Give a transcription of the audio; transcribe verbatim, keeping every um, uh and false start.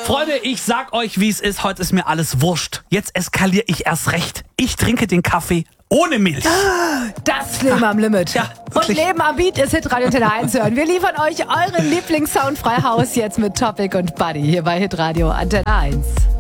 Freunde, ich sag euch, wie es ist. Heute ist mir alles wurscht. Jetzt eskaliere ich erst recht. Ich trinke den Kaffee ohne Milch. Das Leben am Limit. Ja, Und wirklich. Leben am Beat ist Hitradio Antenne eins hören. Wir liefern euch euren Lieblingssound frei Haus jetzt mit Topic und Buddy hier bei Hitradio Antenne eins.